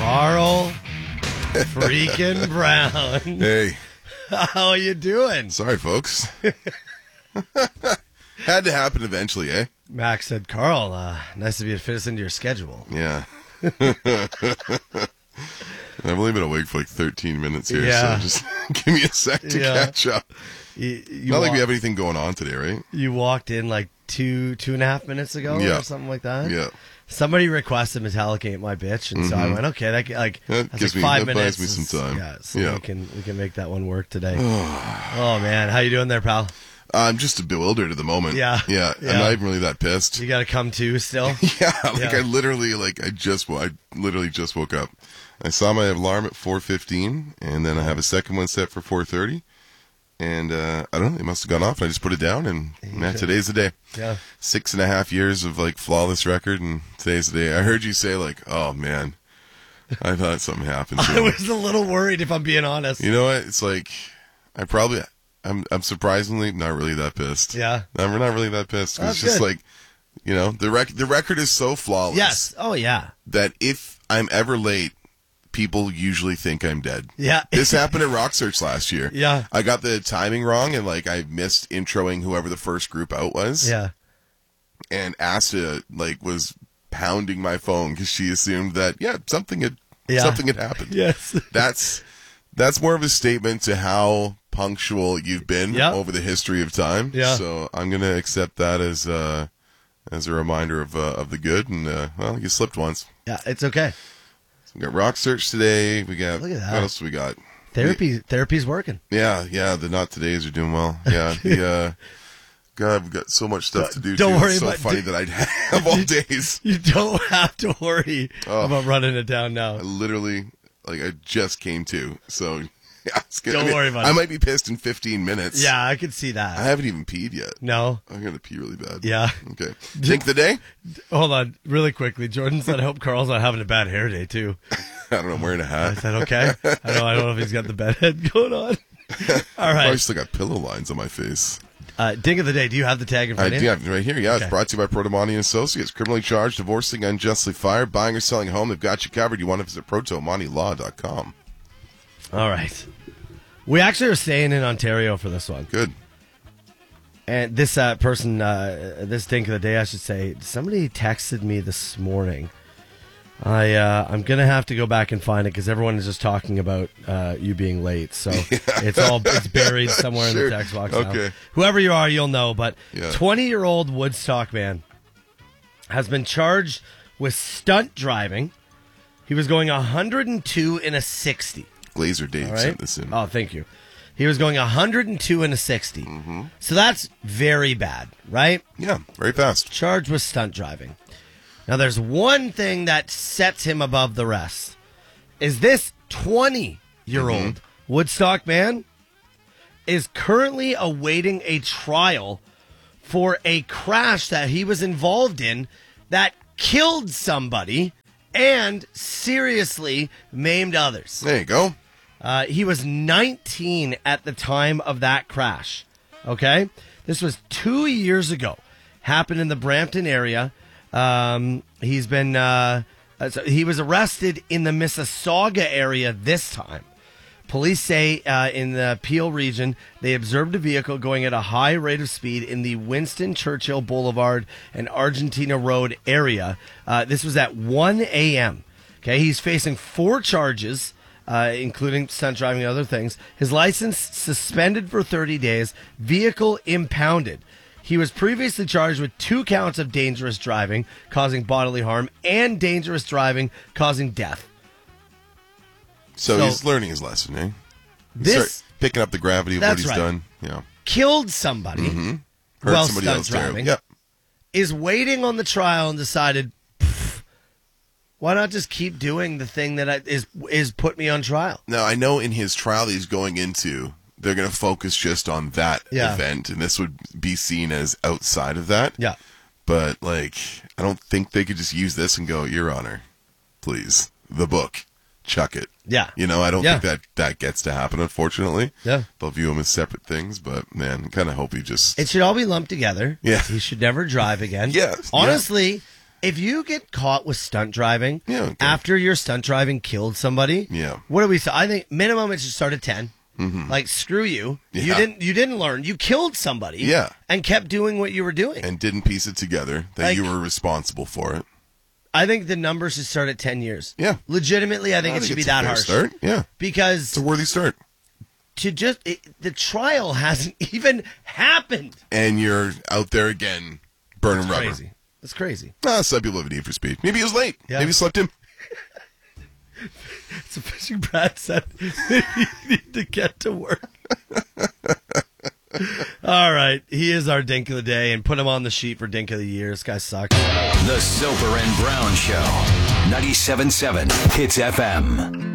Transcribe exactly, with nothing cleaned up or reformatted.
Carl freaking Brown. Hey. How you doing? Sorry, folks. Had to happen eventually, eh? Max said, Carl, uh, nice to be able to fit us into your schedule. Yeah. I've only been awake for like thirteen minutes here, Yeah. so just give me a sec to Yeah. catch up. You, you Not wa- like we have anything going on today, right? You walked in like two, two and a half minutes ago Yeah. or something like that? Yeah. Somebody requested Metallica Ain't My Bitch, and so I went, okay, that like, That that's gives like me- five that minutes. buys me some is- time. Yeah, so Yeah. we can we can make that one work today. Oh man, how you doing there, pal? I'm just bewildered at the moment. Yeah. Yeah. Yeah. I'm not even really that pissed. You got to come to still. Yeah, like Yeah. I literally, like I just, wo- I literally just woke up. I saw my alarm at four fifteen, and then I have a second one set for four thirty, and uh, I don't know, it must have gone off, and I just put it down, and man, today's the day. Yeah. Six and a half years of like flawless record, and today's the day. I heard you say like, "Oh man, I thought something happened to I him." was a little worried, if I'm being honest. You know what? It's like I probably, I'm, I'm surprisingly not really that pissed. Yeah. I'm not really that pissed. That's It's just good. like, you know, the rec- the record is so flawless. Yes. Oh yeah. That if I'm ever late, people usually think I'm dead. Yeah. This happened at Rock Search last year. Yeah. I got the timing wrong, and like I missed introing whoever the first group out was. Yeah. And Asta like was pounding my phone because she assumed that yeah something had Yeah. something had happened. Yes. That's that's more of a statement to how punctual you've been Yep. over the history of time. Yeah. So I'm gonna accept that as uh as a reminder of uh, of the good, and uh, well, you slipped once. Yeah. It's okay. We got Rock Search today. We got Look at that. what else we got? Therapy. Therapy's working. Yeah, yeah. The not todays are doing well. Yeah, the uh, God, I've got so much stuff to do. Don't too. worry it's so about- funny that I'd have all days. You don't have to worry Oh. about running it down now. I literally, like, I just came to. So yeah, it's gonna Don't be- worry about I it. might be pissed in fifteen minutes. Yeah, I could see I that. haven't even peed yet. No. I'm gonna pee really bad. Yeah. Okay. Think the day? Hold on, really quickly. Jordan said, "I hope Carl's not having a bad hair day too." I don't know. I'm wearing a I hat. said, "Okay." I don't. I don't know if he's got the bedhead going on. All I right. still got pillow lines on my face. Uh, Ding of the day. Do you have the tag in I front of do you? have it right here. Yeah, Okay. it's brought to you by Protomani and Associates. Criminally charged, divorcing, unjustly fired, buying or selling a home. They've got you covered. You want to visit protomani law dot com. All right. We actually are staying in Ontario for this one. Good. And this uh, person, uh, this Dink of the day, I should say, somebody texted me this morning. I, uh, I'm going to have to go back and find it because everyone is just talking about uh, you being late. So it's all it's buried somewhere in Sure. the text box now. Okay. Whoever you are, you'll know. But Yeah. twenty-year-old Woodstock man has been charged with stunt driving. He was going one hundred two in a sixty. Glazer Dave All right? sent this in. Oh, thank you. He was going one hundred two in a sixty. Mm-hmm. So that's very bad, right? Yeah, very fast. Charged with stunt driving. Now, there's one thing that sets him above the rest. Is this twenty-year-old Mm-hmm. Woodstock man is currently awaiting a trial for a crash that he was involved in that killed somebody and seriously maimed others. There you go. Uh, he was nineteen at the time of that crash. Okay? This was two years ago. Happened in the Brampton area. Um, he's been, uh, uh, so he was arrested in the Mississauga area this time. Police say uh, in the Peel region, they observed a vehicle going at a high rate of speed in the Winston Churchill Boulevard and Argentina Road area. Uh, this was at one a.m. Okay, he's facing four charges, uh, including stunt driving and other things. His license suspended for thirty days, vehicle impounded. He was previously charged with two counts of dangerous driving, causing bodily harm, and dangerous driving, causing death. So, So- he's learning his lesson, eh? This Start picking up the gravity of what That's he's right. done. Yeah. killed somebody Hurt while somebody stunt else terrible. driving, Yep. is waiting on the trial and decided, "Pff, why not just keep doing the thing that I, is is put me on trial? Now, I know in his trial that he's going into, they're going to focus just on that Yeah. event, and this would be seen as outside of that. Yeah. But, like, I don't think they could just use this and go, Your Honor, please, the book, chuck it. Yeah. You know, I don't Yeah. think that that gets to happen, unfortunately. Yeah. They'll view them as separate things, but, man, I kind of hope he just... It should all be lumped together. Yeah. He should never drive again. Yeah. Honestly, If you get caught with stunt driving Yeah, okay. after your stunt driving killed somebody, Yeah. what do we say? I think minimum it should start at ten. Mm-hmm. Like screw you. You Yeah. didn't you didn't learn. You killed somebody. Yeah. And kept doing what you were doing. And didn't piece it together that Like- you were responsible for it. I think the number should start at ten years. Yeah. Legitimately, I think I it think should be it's a that fair harsh. Start. Yeah. Because It's a worthy start. to just it, the trial hasn't even happened. And you're out there again, burning rubber. Crazy. That's crazy. Ah, some people have a need for speed. Maybe he was late. Yeah. Maybe he slept in. It's a fishing Brad said you need to get to work. All right. He is our Dink of the Day, and put him on the sheet for Dink of the Year. This guy sucks. The Soper and Brown Show. ninety-seven point seven Hits F M.